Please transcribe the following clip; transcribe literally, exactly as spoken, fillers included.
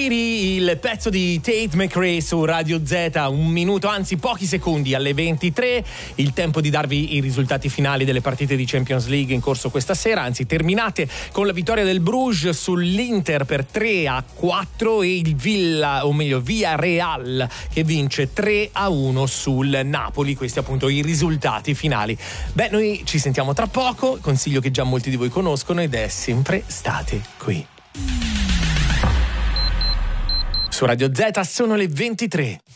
City, il pezzo di Tate McRae su Radio Z, un minuto, anzi pochi secondi alle ventitré, il tempo di darvi i risultati finali delle partite di Champions League in corso questa sera, anzi terminate con la vittoria del Bruges sull'Inter per tre a quattro e il Villa, o meglio Villarreal, che vince tre a uno sul Napoli. Questi appunto i risultati finali. Beh, noi ci sentiamo tra poco, consiglio che già molti di voi conoscono, ed è Sempre State Qui. Su Radio Z sono le ventitré.